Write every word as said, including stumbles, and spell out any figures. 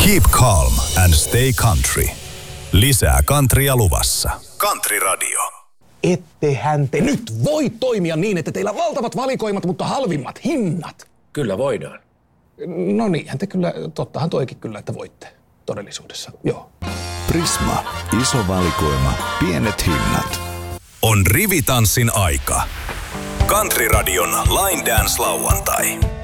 Keep calm and stay country. Lisää countrya luvassa. Country Radio. Ettehän te nyt voi toimia niin, että teillä on valtavat valikoimat, mutta halvimmat hinnat. Kyllä voidaan. No niinhän te kyllä, tottahan toikin kyllä, että voitte todellisuudessa, joo. Prisma, iso valikoima, pienet hinnat. On rivitanssin aika. Country Radion Line Dance lauantai.